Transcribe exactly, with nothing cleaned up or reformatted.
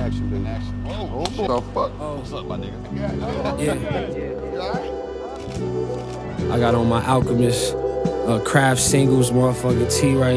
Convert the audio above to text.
action, big action. Oh, what the fuck? Oh. What's up, my nigga? Yeah. I got on my Alchemist uh, craft singles, motherfucking T right